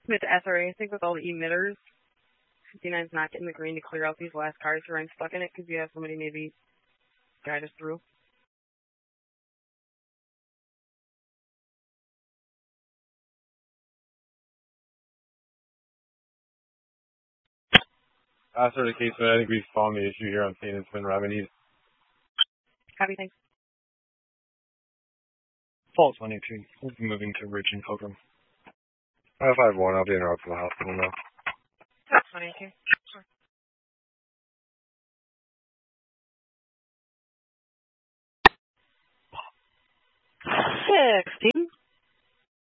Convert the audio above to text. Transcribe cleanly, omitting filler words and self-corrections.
With SRA, I think with all the emitters, 59's not getting the green to clear out these last cars who are stuck in it because you have somebody maybe guide us through. That's sort of the case, but I think we've found the issue here. I'm saying it's been remedied. Copy, thanks. Fault 22. We'll be moving to Ridge and Pilgrim. 551, I'll be in route to the hospital now. Fault 22. Sure. 16